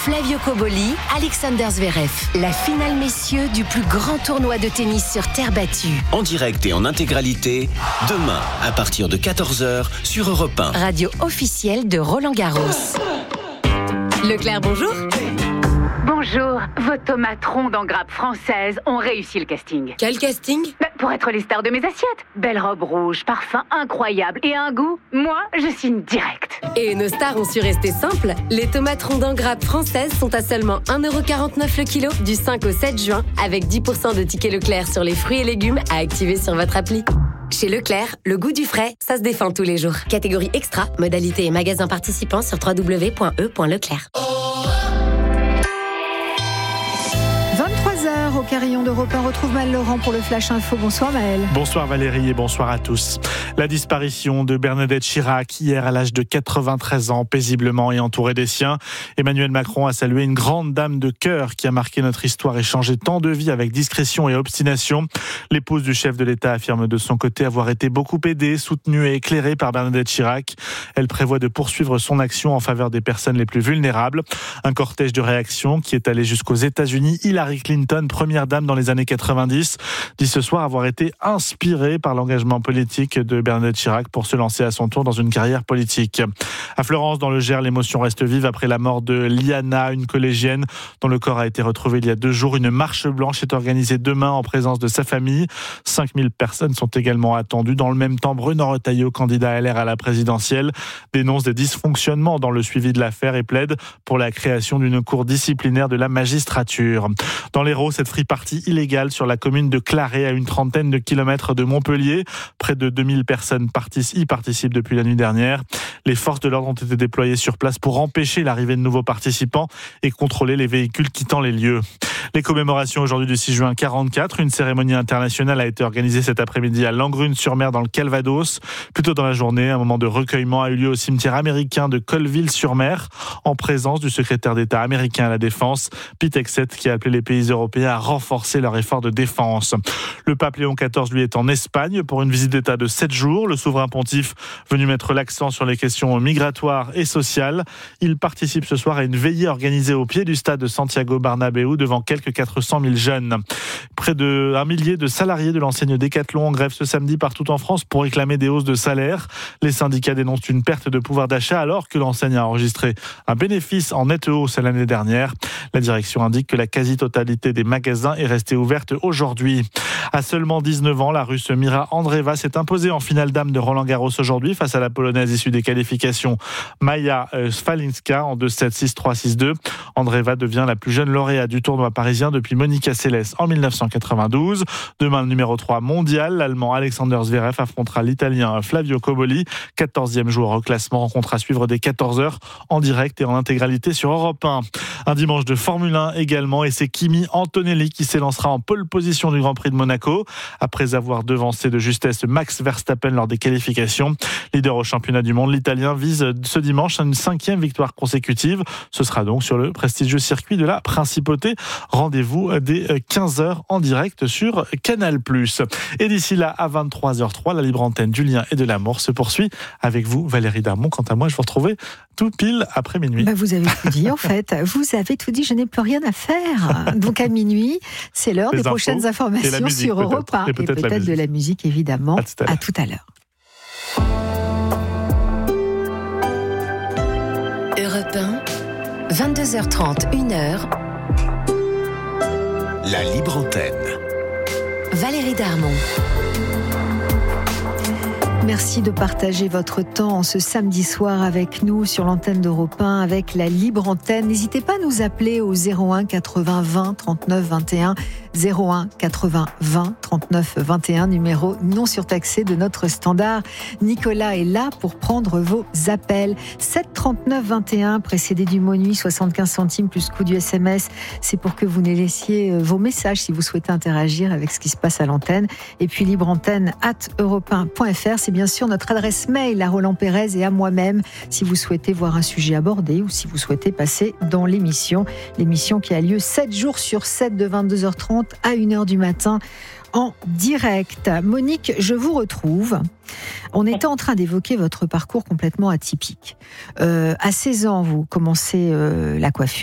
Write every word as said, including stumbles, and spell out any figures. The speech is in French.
Flavio Cobolli, Alexander Zverev. La finale messieurs du plus grand tournoi de tennis sur terre battue. En direct et en intégralité, demain à partir de quatorze heures sur Europe un. Radio officielle de Roland Garros. Leclerc, bonjour. Bonjour, vos tomates rondes en grappe française ont réussi le casting. Quel casting ? Bah, pour être les stars de mes assiettes. Belle robe rouge, parfum incroyable et un goût, moi, je signe direct. Et nos stars ont su rester simples. Les tomates rondes en grappe françaises sont à seulement un euro quarante-neuf le kilo du cinq au sept juin, avec dix pour cent de tickets Leclerc sur les fruits et légumes à activer sur votre appli. Chez Leclerc, le goût du frais, ça se défend tous les jours. Catégorie extra, modalité et magasin participants sur w w w point e point leclerc. vingt-trois heures au Carillon d'Europe un, retrouve Maël Laurent pour le Flash Info. Bonsoir Maël. Bonsoir Valérie et bonsoir à tous. La disparition de Bernadette Chirac hier à l'âge de quatre-vingt-treize ans, paisiblement et entourée des siens. Emmanuel Macron a salué une grande dame de cœur qui a marqué notre histoire et changé tant de vies avec discrétion et obstination. L'épouse du chef de l'État affirme de son côté avoir été beaucoup aidée, soutenue et éclairée par Bernadette Chirac. Elle prévoit de poursuivre son action en faveur des personnes les plus vulnérables. Un cortège de réactions qui est allé jusqu'aux États-Unis. Hillary Clinton, première dame dans les années quatre-vingt-dix, dit ce soir avoir été inspirée par l'engagement politique de Bernadette Chirac pour se lancer à son tour dans une carrière politique. À Florence, dans le Gers, l'émotion reste vive après la mort de Liana, une collégienne dont le corps a été retrouvé il y a deux jours. Une marche blanche est organisée demain en présence de sa famille. cinq mille personnes sont également attendues. Dans le même temps, Bruno Retailleau, candidat L R à la présidentielle, dénonce des dysfonctionnements dans le suivi de l'affaire et plaide pour la création d'une cour disciplinaire de la magistrature. Dans l'Hérault, cette free-party illégale sur la commune de Claré, à une trentaine de kilomètres de Montpellier. Près de deux mille personnes y participent depuis la nuit dernière. Les forces de l'ordre ont été déployées sur place pour empêcher l'arrivée de nouveaux participants et contrôler les véhicules quittant les lieux. Les commémorations aujourd'hui du six juin quarante-quatre. Une cérémonie internationale a été organisée cet après-midi à Langrune-sur-Mer dans le Calvados. Plus tôt dans la journée, un moment de recueillement a eu lieu au cimetière américain de Colville-sur-Mer en présence du secrétaire d'État américain à la Défense, Pete Hegseth, qui a appelé les pays européens à renforcer leur effort de défense. Le pape Léon quatorze, lui, est en Espagne pour une visite d'État de sept jours. Le souverain pontife venu mettre l'accent sur les questions migratoires et sociales. Il participe ce soir à une veillée organisée au pied du stade de Santiago Bernabéu devant quelques quatre cent mille jeunes. Près d'un millier de salariés de l'enseigne Decathlon en grève ce samedi partout en France pour réclamer des hausses de salaire. Les syndicats dénoncent une perte de pouvoir d'achat alors que l'enseigne a enregistré un bénéfice en nette hausse l'année dernière. La direction indique que la quasi-totalité des magasins est restée ouverte aujourd'hui. À seulement dix-neuf ans, la Russe Mira Andreeva s'est imposée en finale dame de Roland-Garros aujourd'hui face à la Polonaise issue des qualifications Maja Swalinska en deux sept, six trois, six deux. Andreeva devient la plus jeune lauréate du tournoi parisien depuis Monica Seles en dix-neuf cent quatre-vingt-douze. Demain, le numéro trois mondial, l'Allemand Alexander Zverev affrontera l'Italien Flavio Cobolli. quatorzième joueur au classement, rencontre à suivre dès quatorze heures en direct et en intégralité sur Europe un. Un dimanche de Formule un également et c'est Kimi Antonelli qui s'élancera en pole position du Grand Prix de Monaco après avoir devancé de justesse Max Verstappen lors des qualifications. Leader au championnat du monde, l'Italien vise ce dimanche une cinquième victoire consécutive. Ce sera donc sur le prestigieux circuit de la Principauté. Rendez-vous dès quinze heures en direct sur Canal plus. Et d'ici là, à vingt-trois heures trois, la libre antenne du lien et de l'amour se poursuit avec vous, Valérie Darmon. Quant à moi, je vous retrouverai tout pile après minuit. Bah vous avez tout dit en fait. Vous avez tout dit, je n'ai plus rien à faire. Donc à minuit, c'est l'heure Les des infos, prochaines informations musique, sur Europe un. Et peut-être, et peut-être la de la musique évidemment. À, à tout à l'heure. Europe un, vingt-deux heures trente, une heure. La libre antenne. Valérie Darmon. Merci de partager votre temps ce samedi soir avec nous sur l'antenne d'Europe un avec la libre antenne. N'hésitez pas à nous appeler au zéro un quatre-vingts vingt trente-neuf vingt et un, zéro un quatre-vingts vingt trente-neuf vingt et un, numéro non surtaxé de notre standard. Nicolas est là pour prendre vos appels. sept trente-neuf vingt et un, précédé du mot nuit, soixante-quinze centimes plus coût du S M S. C'est pour que vous nous laissiez vos messages si vous souhaitez interagir avec ce qui se passe à l'antenne. Et puis libreantenne arobase europe un point f r, c'est bien sûr notre adresse mail à Roland Pérez et à moi-même si vous souhaitez voir un sujet abordé ou si vous souhaitez passer dans l'émission. L'émission qui a lieu sept jours sur sept de vingt-deux heures trente à une heure du matin en direct. Monique, je vous retrouve. On était en train d'évoquer votre parcours complètement atypique. Euh, à seize ans, vous commencez euh, la coiffure.